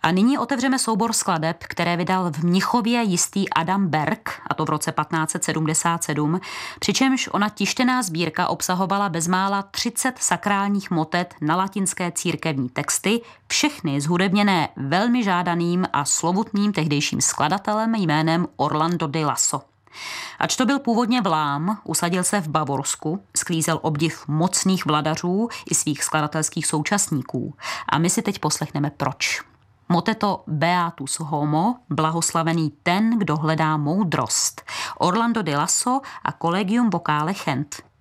A nyní otevřeme soubor skladeb, které vydal v Mnichově jistý Adam Berg, a to v roce 1577, přičemž ona tištěná sbírka obsahovala bezmála 30 sakrálních motet na latinské církevní texty, všechny zhudebněné velmi žádaným a slovutným tehdejším skladatelem jménem Orlando di Lasso. Ač to byl původně Vlám, usadil se v Bavorsku, sklízel obdiv mocných vladařů i svých skladatelských současníků. A my si teď poslechneme proč. Moteto Beatus Homo, blahoslavený ten, kdo hledá moudrost. Orlando di Lasso a Collegium Vocale Gent.